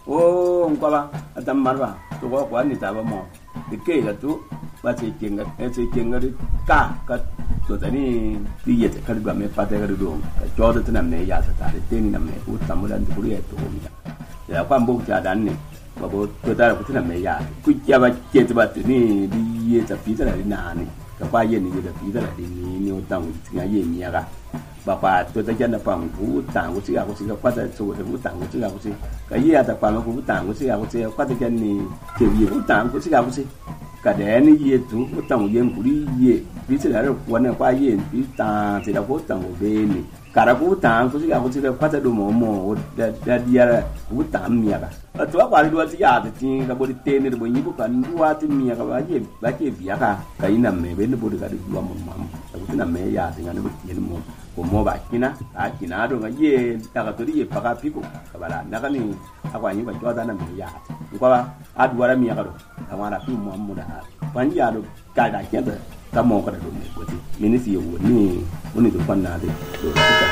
o ngwa atam marwa to ko kwa ni ta ba mo de ke ga tu ba che kenga ka to tani ti ye ta kar ba me pa ta ga do ka jo da tan me ya ta de te ni na me ku tam dan tu ri to mi ya kwa mbo ta dan ni ba bo to ta ku tan me ya ku ya ba ke ta ba ni di ye ta pi ta ni na ni ka ba ye ni da pi ta ni o tang ti ga ye mi ya ga bà bà tôi ta chân là bằng vũ tàng của chị à của chị qua ta số vũ tàng của chị à của chị cái gì à ta bằng vũ tàng của chị à của chị qua ta chân ni kiểu gì vũ tàng của chị à của chị cả đẻ ni gì chú vũ tàng gì của đi gì ví dụ là quan là qua gì ví tàng thì là vũ tàng của bên ni cả là vũ tàng của chị à của chị qua ta đồ mồ đã đi ra vũ tàng mía cả tôi qua đi đua chị à thì chỉ là body tên ni body như cái đua thì mía cái bà chị bia cả cái nằm mẹ bên body cái đua mồm cái nằm mẹ ya thì nó body ni mồm mo ba kina a kina do nga ye taka to ye paka piko kabala naka ni akwa nyi ba jwa na me ya ko ba adwara mi ya do amara fi mo mo da ban ya do ka da kenda ta mo ka do me ko ti minisi yo ni do fan na de do